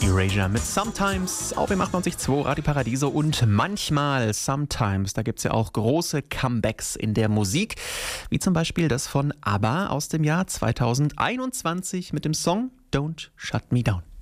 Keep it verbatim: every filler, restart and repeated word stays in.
Erasure mit Sometimes auf dem achtundneunzig Komma zwei Radio Paradiso und manchmal Sometimes. Da gibt es ja auch große Comebacks in der Musik, wie zum Beispiel das von ABBA aus dem Jahr zweitausendeinundzwanzig mit dem Song Don't Shut Me Down.